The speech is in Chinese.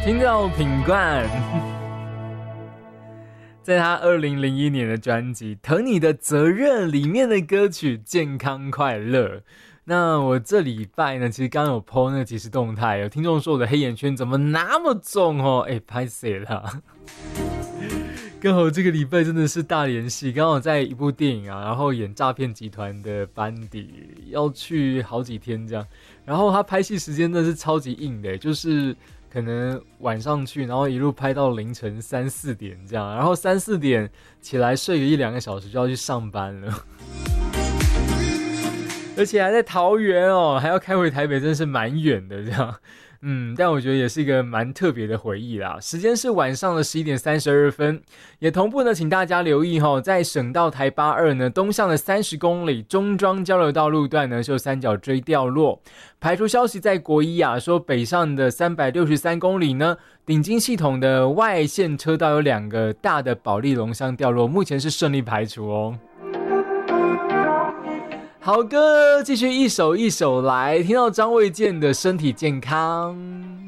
听到品冠在他2001年的专辑《疼你的责任》里面的歌曲《健康快乐》。那我这礼拜呢，其实刚刚有 po 那个即时动态，有听众说我的黑眼圈怎么那么重哦？拍谁啦？刚好这个礼拜真的是大连戏，刚好在一部电影啊，然后演诈骗集团的班底，要去好几天这样。然后他拍戏时间真的是超级硬的，就是可能晚上去，然后一路拍到凌晨3、4点这样，然后3、4点起来睡个1、2个小时就要去上班了。而且还在桃园哦，还要开回台北，真是蛮远的这样。但我觉得也是一个蛮特别的回忆啦。时间是晚上的11点32分，也同步呢，请大家留意在省道台82呢东向的30公里中庄交流道路段呢，就三角锥掉落。排除消息在国一啊，说北上的363公里呢，顶金系统的外线车道有2个大的保利龙箱掉落，目前是顺利排除哦。好歌继续一首一首来，听到张卫健的身体健康。